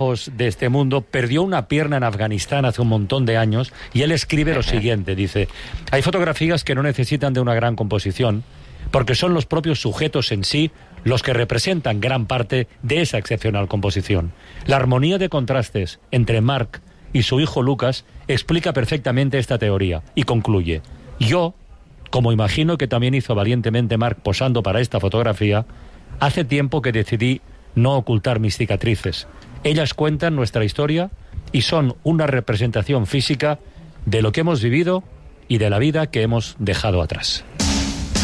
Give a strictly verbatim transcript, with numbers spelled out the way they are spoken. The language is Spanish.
lejos de este mundo, perdió una pierna en Afganistán hace un montón de años, y él escribe lo siguiente, dice: hay fotografías que no necesitan de una gran composición, porque son los propios sujetos en sí los que representan gran parte de esa excepcional composición. La armonía de contrastes entre Mark y su hijo Lucas explica perfectamente esta teoría, y concluye: yo, como imagino que también hizo valientemente Mark posando para esta fotografía, hace tiempo que decidí no ocultar mis cicatrices. Ellas cuentan nuestra historia y son una representación física de lo que hemos vivido y de la vida que hemos dejado atrás.